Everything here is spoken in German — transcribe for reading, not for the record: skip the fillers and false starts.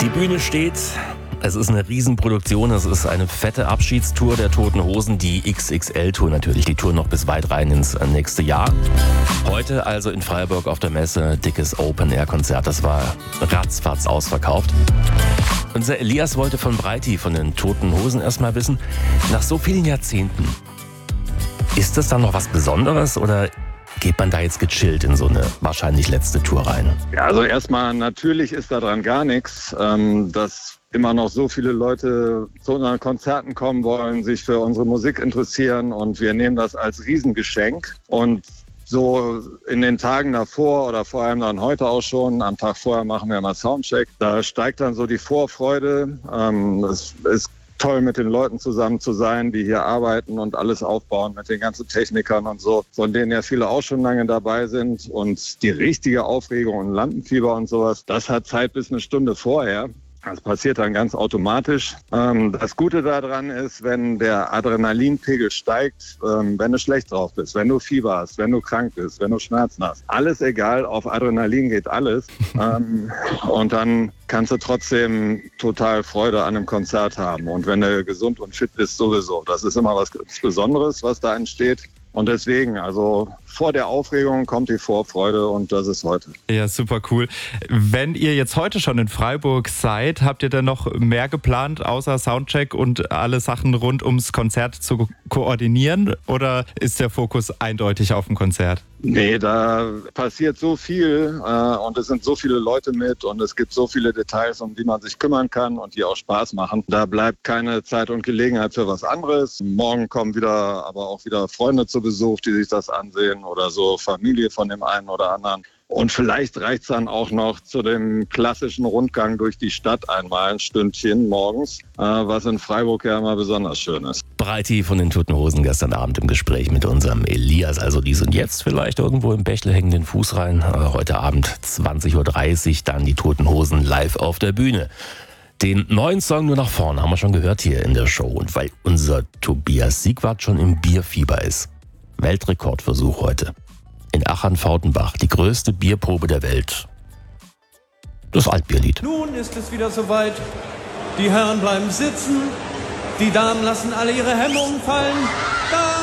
Die Bühne steht. Es ist eine Riesenproduktion, es ist eine fette Abschiedstour der Toten Hosen, die XXL-Tour natürlich, die Tour noch bis weit rein ins nächste Jahr. Heute also in Freiburg auf der Messe, dickes Open-Air-Konzert, das war ratzfatz ausverkauft. Unser Elias wollte von Breiti, von den Toten Hosen erstmal wissen, nach so vielen Jahrzehnten, ist das dann noch was Besonderes oder geht man da jetzt gechillt in so eine wahrscheinlich letzte Tour rein? Ja, also erstmal natürlich ist daran gar nichts, dass immer noch so viele Leute zu unseren Konzerten kommen wollen, sich für unsere Musik interessieren und wir nehmen das als Riesengeschenk. Und so in den Tagen davor oder vor allem dann heute auch schon, am Tag vorher machen wir mal Soundcheck, da steigt dann so die Vorfreude. Es ist toll, mit den Leuten zusammen zu sein, die hier arbeiten und alles aufbauen mit den ganzen Technikern und so, von denen ja viele auch schon lange dabei sind. Und die richtige Aufregung und Lampenfieber und sowas, das hat Zeit bis eine Stunde vorher. Das passiert dann ganz automatisch. Das Gute daran ist, wenn der Adrenalinpegel steigt, wenn du schlecht drauf bist, wenn du Fieber hast, wenn du krank bist, wenn du Schmerzen hast. Alles egal, auf Adrenalin geht alles. Und dann kannst du trotzdem total Freude an einem Konzert haben. Und wenn du gesund und fit bist, sowieso. Das ist immer was Besonderes, was da entsteht. Und deswegen, also vor der Aufregung kommt die Vorfreude und das ist heute. Ja, super cool. Wenn ihr jetzt heute schon in Freiburg seid, habt ihr denn noch mehr geplant, außer Soundcheck und alle Sachen rund ums Konzert zu koordinieren? Oder ist der Fokus eindeutig auf dem Konzert? Nee, da passiert so viel und es sind so viele Leute mit und es gibt so viele Details, um die man sich kümmern kann und die auch Spaß machen. Da bleibt keine Zeit und Gelegenheit für was anderes. Morgen kommen aber auch wieder Freunde zu Besuch, die sich das ansehen oder so Familie von dem einen oder anderen. Und vielleicht reicht's dann auch noch zu dem klassischen Rundgang durch die Stadt einmal ein Stündchen morgens, was in Freiburg ja immer besonders schön ist. Breiti von den Toten Hosen gestern Abend im Gespräch mit unserem Elias. Also die sind jetzt vielleicht irgendwo im Bächle, hängen den Fuß rein. Heute Abend 20.30 Uhr dann die Toten Hosen live auf der Bühne. Den neuen Song Nur nach vorne haben wir schon gehört hier in der Show. Und weil unser Tobias Siegwart schon im Bierfieber ist. Weltrekordversuch heute. In Achern-Fautenbach, die größte Bierprobe der Welt. Das Altbierlied. Nun ist es wieder soweit. Die Herren bleiben sitzen, die Damen lassen alle ihre Hemmungen fallen. Da